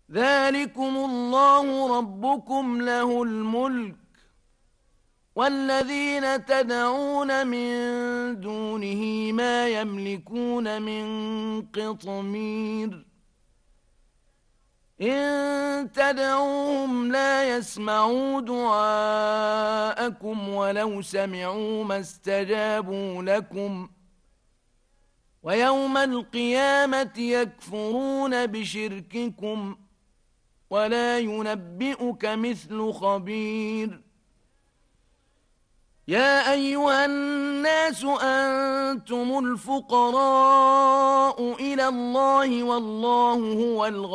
ذلكم الله ربكم له الملك، والذين تدعون من دونه ما يملكون من قطمير إن تدعوهم لا يسمعوا دعاءكم ولو سمعوا ما استجابوا لكم، ويوم القيامة يكفرون بشرككم، ولا ينبئك مثل خبير. يا أيها الناس أنتم الفقراء إلى الله والله هو الغني